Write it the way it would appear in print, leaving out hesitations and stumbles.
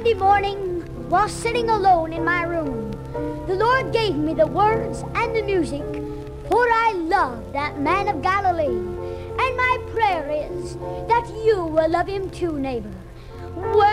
Sunday morning, while sitting alone in my room, the Lord gave me the words and the music, for I love that man of Galilee. And my prayer is that you will love him too, neighbor.